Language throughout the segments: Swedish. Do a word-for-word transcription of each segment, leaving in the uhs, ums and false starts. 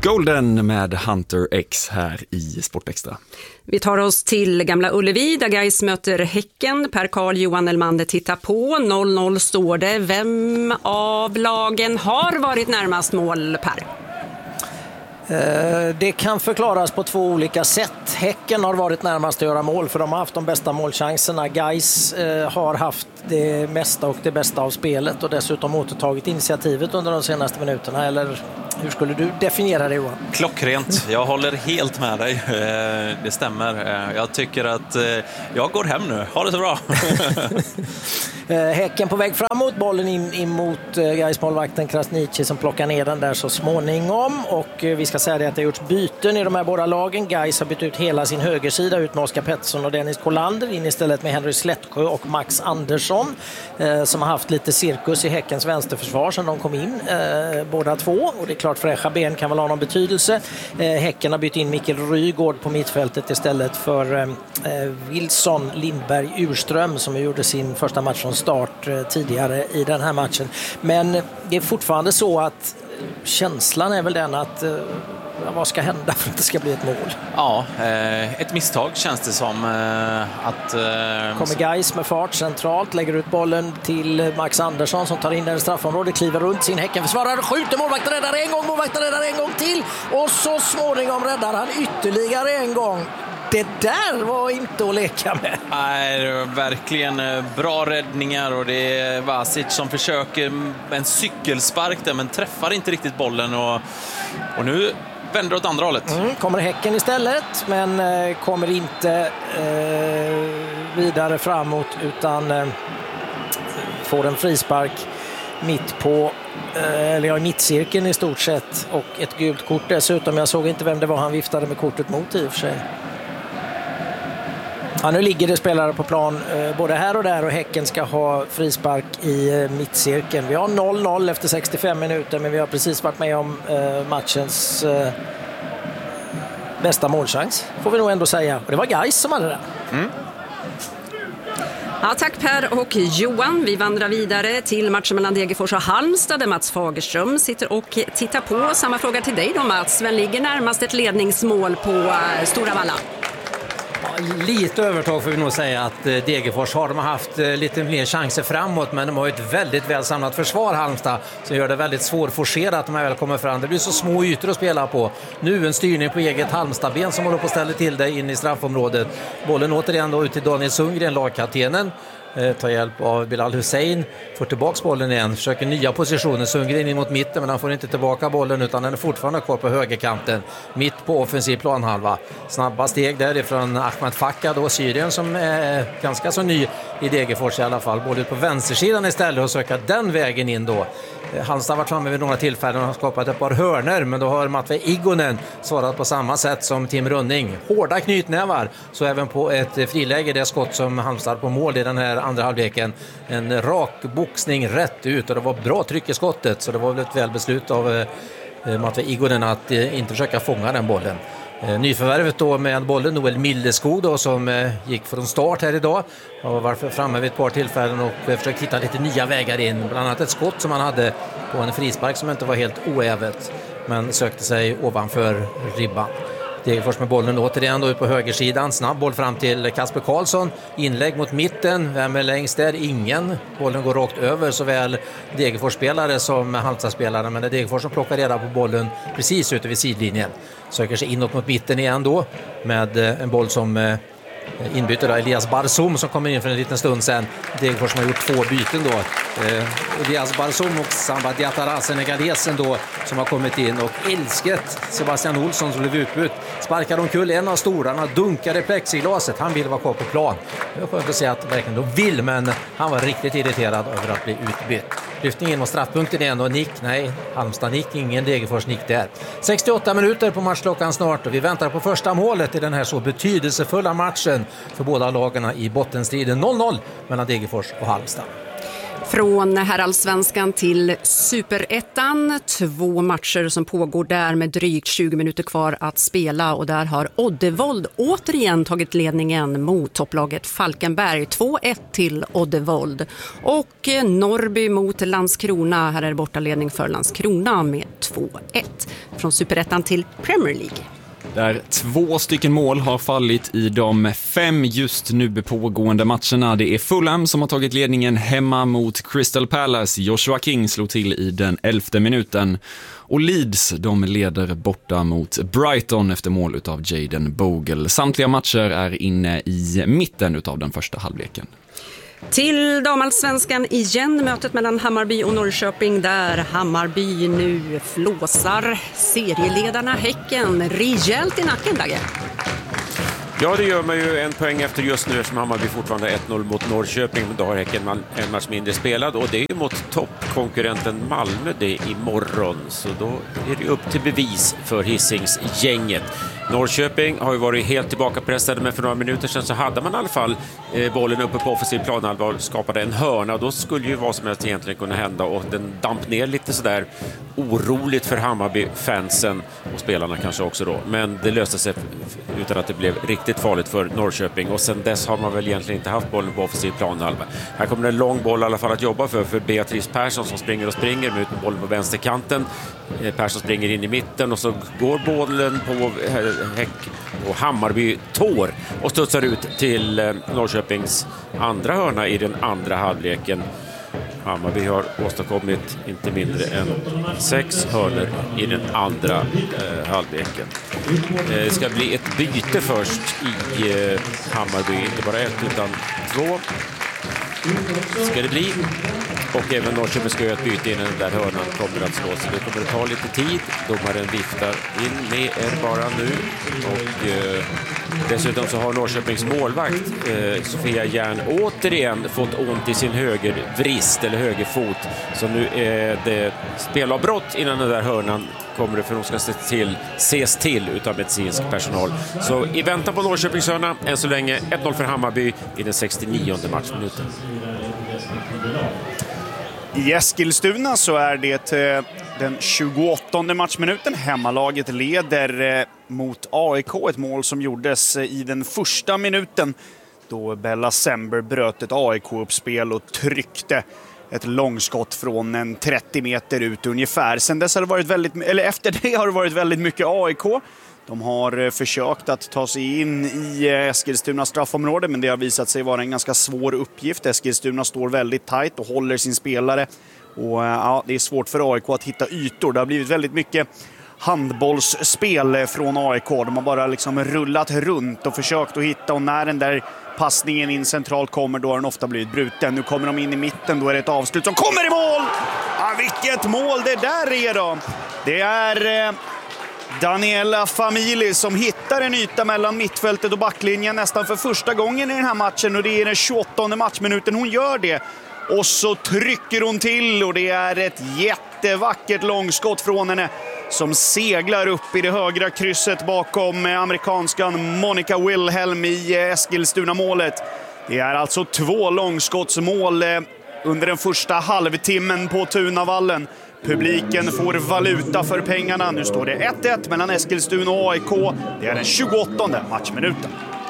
Golden med Hunter X här i Sportextra. Vi tar oss till Gamla Ullevi där Gais möter Häcken. Per Karl Johan Elmander tittar på. noll noll står det. Vem av lagen har varit närmast mål, Per? Det kan förklaras på två olika sätt. Häcken har varit närmast att göra mål för de har haft de bästa målchanserna. Gais eh, har haft det mesta och det bästa av spelet och dessutom återtagit initiativet under de senaste minuterna. Eller hur skulle du definiera det, Johan? Klockrent. Jag håller helt med dig. Det stämmer. Jag tycker att jag går hem nu. Ha det så bra. Häcken på väg framåt. Bollen in, in mot Gais målvakten Krasniqi som plockar ner den där så småningom. Och vi ska säga det att det har gjorts byten i de här båda lagen. Gais har bytt ut hela sin högersida ut med Oskar Pettersson och Dennis Kolander in istället med Henry Slättsjö och Max Andersson eh, som har haft lite cirkus i Häckens vänsterförsvar sedan de kom in eh, båda två. Och det är klart fräscha ben kan väl ha någon betydelse. Eh, Häcken har bytt in Mikael Rygaard på mittfältet istället för eh, Wilson Lindberg Urström som gjorde sin första match från start eh, tidigare i den här matchen. Men det är fortfarande så att känslan är väl den att eh, vad ska hända för att det ska bli ett mål? Ja, eh, ett misstag känns det som eh, att... Eh, kommer Gais med fart centralt, lägger ut bollen till Max Andersson som tar in den i straffområdet, kliver runt sin Häckenförsvarare, skjuter, målvakten räddar en gång, målvakten räddar en gång till och så småningom räddar han ytterligare en gång. Det där var inte att leka med. Nej, verkligen bra räddningar och det är Vasic som försöker med en cykelspark där men träffar inte riktigt bollen och, och nu vänder åt andra hållet. Mm, kommer Häcken istället men eh, kommer inte eh, vidare framåt utan eh, får en frispark mitt på eh, eller ja, mittcirkeln i stort sett och ett gult kort dessutom. Jag såg inte vem det var han viftade med kortet mot i och för sig. Ja, nu ligger det spelare på plan eh, både här och där och Häcken ska ha frispark i eh, mittcirkeln. Vi har noll noll efter sextiofem minuter men vi har precis varit med om eh, matchens eh, bästa målchans får vi nog ändå säga. Och det var Gais som hade det. Mm. Ja, tack Per och Johan. Vi vandrar vidare till matchen mellan Degerfors och Halmstad där Mats Fagerström sitter och tittar på. Samma fråga till dig då Mats. Vem ligger närmast ett ledningsmål på uh, Stora Valla? Lite övertag får vi nog säga att Degerfors har de har haft lite mer chanser framåt men de har ett väldigt väl samlat försvar Halmstad som gör det väldigt svårforcerat när man väl kommer fram. Det blir så små ytor att spela på. Nu en styrning på eget Halmstadben som håller på att ställa till det in i straffområdet. Bollen återigen då ut till Daniel Sundgren, lagkaptenen. Tar hjälp av Bilal Hussein, får tillbaka bollen igen, försöker nya positioner, Sundgren in mot mitten men han får inte tillbaka bollen utan den är fortfarande kvar på högerkanten, mitt på offensiv planhalva. Snabba steg därifrån Ahmed Fakka då, Syrien som är ganska så ny i Degerfors i alla fall, både på vänstersidan istället och söka den vägen in då. Halmstad har varit framme vid några tillfällen och har skapat ett par hörner men då har Matvei Igonen svarat på samma sätt som Tim Rönning. Hårda knytnävar, så även på ett friläge det skott som Halmstad på mål i den här andra halvleken. En rak boxning rätt ut och det var bra tryck i skottet så det var väl ett väl beslut av eh, Matvei Igonen att eh, inte försöka fånga den bollen. Eh, nyförvärvet då med bollen Noel Milleskog då som eh, gick från start här idag och var framme vid ett par tillfällen och eh, försökte hitta lite nya vägar in. Bland annat ett skott som han hade på en frispark som inte var helt oävet men sökte sig ovanför ribban. Degerfors med bollen återigen då ut på högersidan. Snabb boll fram till Kasper Karlsson. Inlägg mot mitten. Vem är längst där? Ingen. Bollen går rakt över såväl Degerfors-spelare som Halmstad-spelare. Men det är Degerfors som plockar reda på bollen precis ute vid sidlinjen. Söker sig inåt mot mitten igen då. Med en boll som inbyter då Elias Barsom som kommer in för en liten stund sedan. Degerfors som har gjort två byten då. Eh, Elias Barsom och Samba Diatara, senegalesen då som har kommit in och älsket Sebastian Olsson som blev utbytt. Sparkar omkull en av storarna, dunkade plexiglaset. Han ville vara kvar på plan. Jag får inte säga att verkligen de vill men han var riktigt irriterad över att bli utbytt. Lyftning in mot straffpunkten igen och nick, nej, Halmstad nick, ingen Degerfors nick där. sextioåtta minuter på matchklockan snart och vi väntar på första målet i den här så betydelsefulla matchen för båda lagarna i bottenstriden. noll noll mellan Degerfors och Halmstad. Från herrallsvenskan till superettan, två matcher som pågår där med drygt tjugo minuter kvar att spela, och där har Oddevold återigen tagit ledningen mot topplaget Falkenberg, två ett till Oddevold. Och Norrby mot Landskrona, här är det bortaledning för Landskrona med två ett. Från superettan till Premier League. Där två stycken mål har fallit i de fem just nu pågående matcherna. Det är Fulham som har tagit ledningen hemma mot Crystal Palace. Joshua King slog till i den elfte minuten. Och Leeds, de leder borta mot Brighton efter mål av Jaden Bogle. Samtliga matcher är inne i mitten av den första halvleken. Till damallsvenskan igen, mötet mellan Hammarby och Norrköping, där Hammarby nu flåsar serieledarna Häcken rejält i nacken, Dagge. Ja, det gör man ju en poäng efter just nu som Hammarby fortfarande ett noll mot Norrköping. Då har Häcken en match mindre spelad, och det är ju mot toppkonkurrenten Malmö det imorgon. Så då är det upp till bevis för Hisingsgänget. Norrköping har ju varit helt tillbakapressade, men för några minuter sedan så hade man i alla fall eh, bollen uppe på offensiv planhalva och skapade en hörna, och då skulle ju vad som helst egentligen kunna hända, och den damp ner lite sådär oroligt för Hammarby-fansen och spelarna kanske också då, men det löste sig utan att det blev riktigt farligt för Norrköping, och sen dess har man väl egentligen inte haft bollen på offensiv planhalva. Här kommer en lång boll i alla fall att jobba för, för Beatrice Persson som springer och springer med bollen på vänsterkanten. Persson springer in i mitten, och så går bollen på Häck och Hammarby tår och studsar ut till Norrköpings andra hörna i den andra halvleken. Hammarby har åstadkommit inte mindre än sex hörnor i den andra eh, halvleken. Eh, det ska bli ett byte först i eh, Hammarby, inte bara ett utan två ska det bli. Och även Norrköping ska göra ett byte innan den där hörnan kommer att slås. Det kommer att ta lite tid. Domaren viftar in med er bara nu. Och eh, dessutom så har Norrköpings målvakt eh, Sofia Järn återigen fått ont i sin höger vrist eller höger fot. Så nu är det spelavbrott innan den där hörnan kommer det, för de ska se till, ses till utav medicinsk personal. Så i väntan på Norrköpings hörna, än så länge ett noll för Hammarby i den sextionionde matchminuten. I Eskilstuna så är det eh, den tjugoåttonde matchminuten. Hemmalaget leder eh, mot A I K, ett mål som gjordes eh, i den första minuten då Bella Sember bröt ett A I K-uppspel och tryckte ett långskott från en trettio meter ut ungefär. Sen dess har det varit väldigt, eller efter det har det varit väldigt mycket A I K. De har försökt att ta sig in i Eskilstuna straffområde, men det har visat sig vara en ganska svår uppgift. Eskilstuna står väldigt tajt och håller sin spelare. Och ja, det är svårt för A I K att hitta ytor. Det har blivit väldigt mycket handbollsspel från A I K. De har bara liksom rullat runt och försökt att hitta, och när den där passningen in centralt kommer, då har den ofta blivit bruten. Nu kommer de in i mitten, då är det ett avslut som kommer i mål! Ja, vilket mål det där är då! Det är Eh... Daniela Famili som hittar en yta mellan mittfältet och backlinjen nästan för första gången i den här matchen, och det är den tjugoåttonde matchminuten hon gör det. Och så trycker hon till, och det är ett jättevackert långskott från henne som seglar upp i det högra krysset bakom amerikanskan Monica Wilhelm i Eskilstuna-målet. Det är alltså två långskottsmål under den första halvtimmen på Tunavallen. Publiken får valuta för pengarna. Nu står det ett ett mellan Eskilstuna och A I K. Det är den tjugoåttonde matchminuten.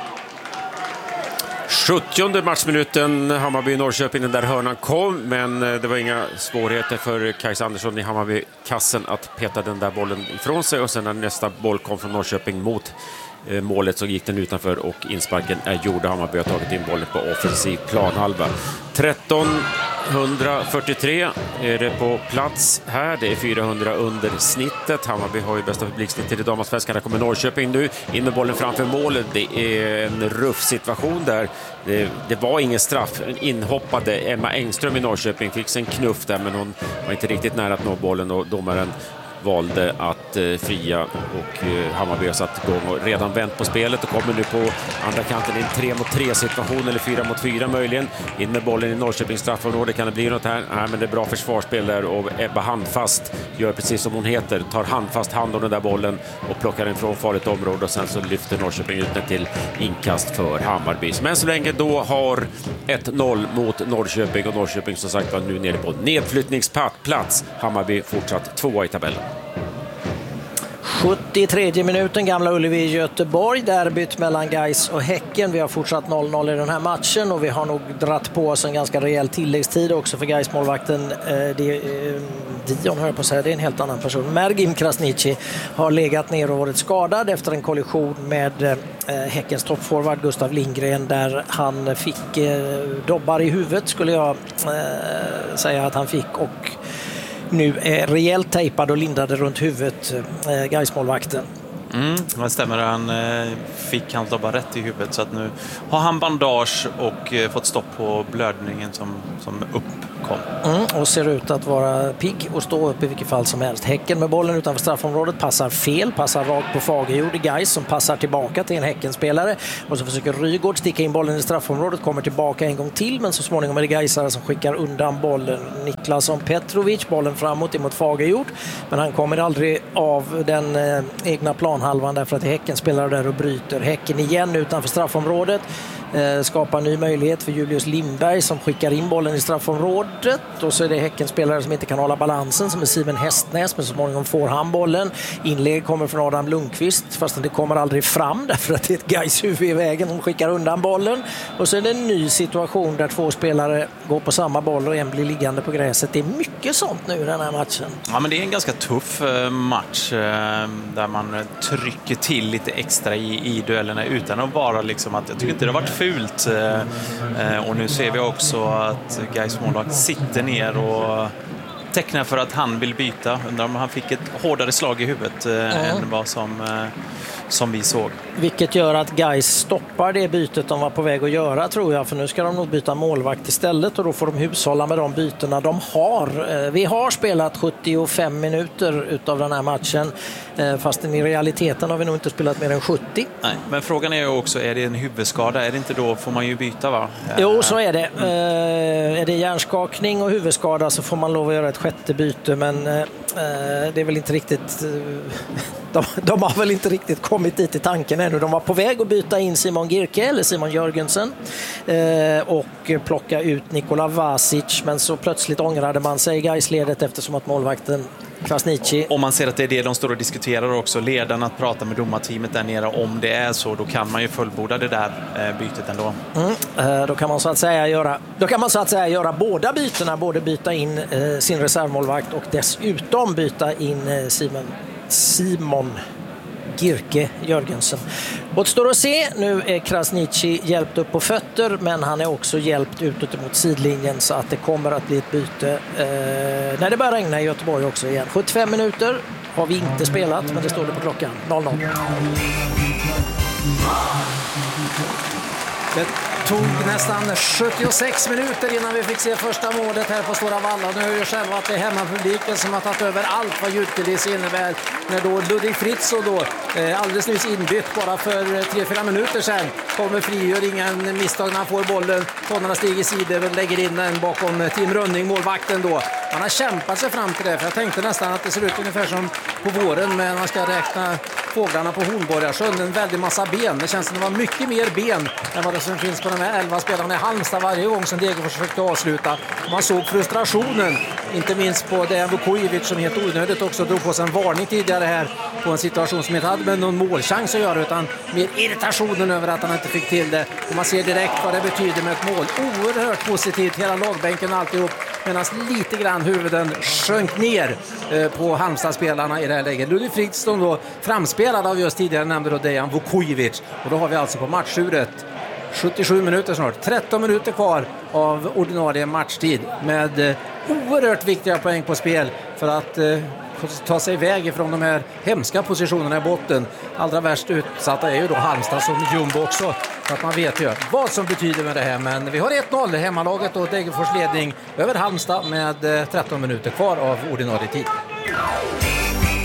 sjuttionde matchminuten, Hammarby-Norrköping, den där hörnan kom, men det var inga svårigheter för Kajsa Andersson i Hammarby-kassen att peta den där bollen ifrån sig, och sen när nästa boll kom från Norrköping mot eh, målet så gick den utanför och insparken är gjord. Hammarby har tagit in bollen på offensiv planhalva. tretton fyrtiotre är det på plats här. Det är fyrahundra under snittet. Hammarby har ju bästa publiksnitt i damallsvenskan. Där kommer Norrköping nu in med bollen framför målet. Det är en ruff situation där. Det, det var ingen straff. En inhoppade Emma Engström i Norrköping fick sig en knuff där, men hon var inte riktigt nära att nå bollen, och domaren valde att eh, fria och eh, Hammarby har satt igång och redan vänt på spelet och kommer nu på andra kanten i en tre mot tre situation eller fyra mot fyra möjligen. In med bollen i Norrköpings straffområde, kan det bli något här? Nej, men det är bra försvarsspel där och Ebba handfast gör precis som hon heter, tar handfast hand om den där bollen och plockar den från farligt område och sen så lyfter Norrköping ut den till inkast för Hammarby. Men så länge då har ett noll mot Norrköping och Norrköping som sagt var nu nere på nedflyttningsplats. Hammarby fortsatt tvåa i tabellen. sjuttiotredje minuten, Gamla Ullevi i Göteborg, derbyt mellan Gais och Häcken. Vi har fortsatt noll noll i den här matchen och vi har nog dratt på oss en ganska rejäl tilläggstid också för Gais målvakten eh, det, eh, Dion hör på att säga, det är en helt annan person. Mergim Krasniqi har legat ner och varit skadad efter en kollision med eh, Häckens toppforward Gustav Lindgren där han fick eh, dobbar i huvudet skulle jag eh, säga att han fick och nu är rejält tejpad och lindade runt huvudet eh, Gais-målvakten. Mm, det stämmer, han eh, fick hans dobbar rätt i huvudet så att nu har han bandage och eh, fått stopp på blödningen som, som uppkom. Mm, och ser ut att vara pigg och stå upp i vilket fall som helst. Häcken med bollen utanför straffområdet passar fel, passar rakt på Fagerjord i Gais som passar tillbaka till en Häckenspelare och så försöker Rygård sticka in bollen i straffområdet, kommer tillbaka en gång till men så småningom är det Gaisare som skickar undan bollen. Niklasson Petrovic, bollen framåt emot Fagerjord men han kommer aldrig av den eh, egna planhalvan därför att Häcken spelar där och bryter. Häcken igen utanför straffområdet eh, skapar ny möjlighet för Julius Lindberg som skickar in bollen i straffområdet och så är det Häckenspelare som inte kan hålla balansen som är Simon Hästnäs men så småningom får han bollen. Inlägg kommer från Adam Lundqvist fast det kommer aldrig fram därför att det är ett Gais huvud i vägen som skickar undan bollen och så är det en ny situation där två spelare går på samma boll och en blir liggande på gräset. Det är mycket sånt nu i den här matchen. Ja, men det är en ganska tuff match där man trycker till lite extra i, i duellerna utan att vara liksom att jag tycker inte det har varit fult och nu ser vi också att Gais målvakt sitter ner och tecknar för att han vill byta. Undrar om han fick ett hårdare slag i huvudet mm. än vad som, som vi såg. Vilket gör att Gais stoppar det bytet de var på väg att göra tror jag. För nu ska de nog byta målvakt istället och då får de hushålla med de bytena de har. Vi har spelat sjuttiofem minuter utav den här matchen. Fast i realiteten har vi nog inte spelat mer än sjuttio. Nej, men frågan är ju också, är det en huvudskada? Är det inte då får man ju byta va? Jo, så är det. Mm. Är det hjärnskakning och huvudskada så får man lov att göra ett sjätte byte. Men det är väl inte riktigt... De, de har väl inte riktigt kommit dit i tanken ännu. De var på väg att byta in Simon Girke eller Simon Jörgensen eh, och plocka ut Nikola Vasic men så plötsligt ångrade man sig i Gaisledet eftersom att målvakten Krasniqi... Om man ser att det är det de står och diskuterar också, ledarna att prata med domarteamet där nere om det är så, då kan man ju fullborda det där eh, bytet ändå. Mm, eh, då kan man så att säga göra då kan man så att säga göra båda bytena, både byta in eh, sin reservmålvakt och dessutom byta in eh, Simon Simon Girke Jörgensen. Återstår att se, nu är Krasniqi hjälpt upp på fötter men han är också hjälpt utåt mot sidlinjen så att det kommer att bli ett byte eh, när det börjar regna i Göteborg också igen. sjuttiofem minuter har vi inte spelat men det står det på klockan noll noll. Det tog nästan sjuttiosex minuter innan vi fick se första målet här på Stora Valla. Nu är det själva att det är hemmapubliken som har tagit över allt vad ljudkuliss innebär. När då Ludvig Fritzl då eh, alldeles nyss inbytt bara för tre fyra minuter sedan kommer fri, gör ingen misstag när han får bollen. Tonarna stiger sidor och lägger in den bakom Tim Rönning, målvakten då. Man har kämpat sig fram till det, för jag tänkte nästan att det ser ut ungefär som på våren, men man ska räkna fåglarna på Hornborgarsjön, en väldig massa ben. Det känns som det var mycket mer ben än vad det som finns på de här elva spelarna i Halmstad varje gång som Degerfors försökte avsluta. Man såg frustrationen, inte minst på Dejan Vukojevic som helt onödigt också drog på sig en varning tidigare här på en situation som inte hade med någon målchans att göra, utan mer irritationen över att han inte fick till det. Och man ser direkt vad det betyder med ett mål. Oerhört positivt, hela lagbänken alltihop, medan lite grann huvuden sjönk ner eh, på Halmstad-spelarna i det här läget. Ludvig Fritzl då framspelad av just tidigare nämnde då Dejan Vukojevic. Och då har vi alltså på matchuret sjuttiosju minuter snart. tretton minuter kvar av ordinarie matchtid med eh, oerhört viktiga poäng på spel för att eh, ta sig iväg ifrån de här hemska positionerna i botten. Allra värst utsatta är ju då Halmstad som jumbo också. Så att man vet ju vad som betyder med det här. Men vi har ett noll hemmalaget och Degerfors ledning över Halmstad med tretton minuter kvar av ordinarie tid.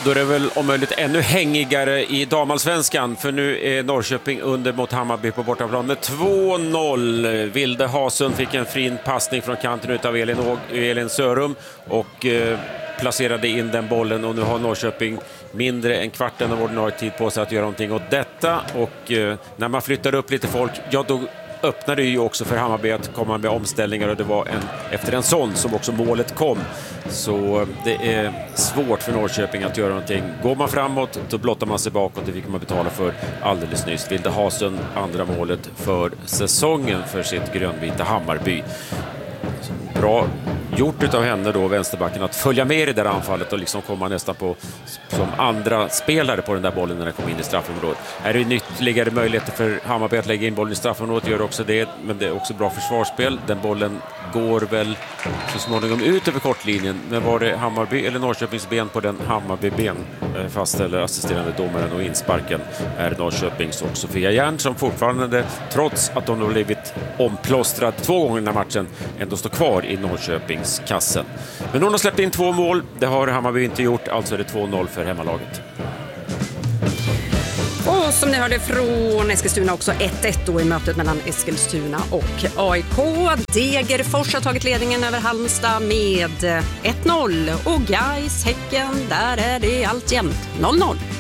då är det väl om möjligt ännu hängigare i damallsvenskan, för nu är Norrköping under mot Hammarby på bortaplan med två noll. Vilde Hasund fick en fin passning från kanten utav Elin, Elin Sörum och eh, placerade in den bollen, och nu har Norrköping mindre än kvarten av ordinarie tid på sig att göra någonting åt detta, och eh, när man flyttar upp lite folk, ja då öppnade ju också för Hammarby att komma med omställningar, och det var en, efter en sån som också målet kom. Så det är svårt för Norrköping att göra någonting. Går man framåt, då blottar man sig bakåt. Det fick man betala för alldeles nyss. Vilde Hasund andra målet för säsongen för sitt grönvita Hammarby. Bra gjort utav henne då, vänsterbacken, att följa med i det där anfallet och liksom komma nästan på som andra spelare på den där bollen när den kom in i straffområdet. Här är det ytterligare möjligheter för Hammarby att lägga in bollen i straffområdet, gör också det, men det är också bra försvarsspel. Den bollen går väl så småningom ut över kortlinjen, men var det Hammarby eller Norrköpings ben på den? Hammarby ben fastställer assisterande domaren, och insparken är Norrköpings och Sofia Järn, som fortfarande, trots att hon har blivit omplåstrad två gånger i den här matchen, ändå står kvar i Norrköpings kassen. Men hon har släppt in två mål, det har Hammarby inte gjort, alltså är det två noll för hemmalaget. Och som ni hörde från Eskilstuna också ett ett då i mötet mellan Eskilstuna och A I K. Degerfors har tagit ledningen över Halmstad med ett noll, och Gais Häcken, där är det alltjämt noll noll.